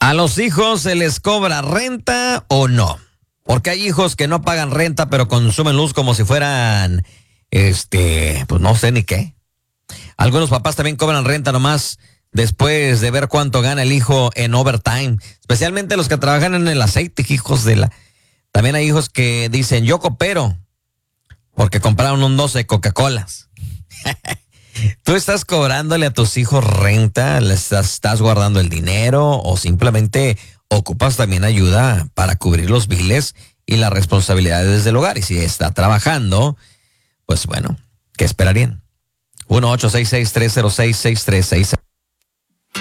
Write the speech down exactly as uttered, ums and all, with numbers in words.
¿A los hijos se les cobra renta o no? Porque hay hijos que no pagan renta, pero consumen luz como si fueran, este, pues no sé ni qué. Algunos papás también cobran renta nomás después de ver cuánto gana el hijo en overtime. Especialmente los que trabajan en el aceite, hijos de la... También hay hijos que dicen, yo coopero, porque compraron un doce Coca-Colas. ¿Tú estás cobrándole a tus hijos renta? ¿Les estás, estás guardando el dinero? ¿O simplemente ocupas también ayuda para cubrir los biles y las responsabilidades del hogar? Y si está trabajando, pues bueno, ¿qué esperarían? uno ocho seis seis, tres cero seis, seis tres seis seis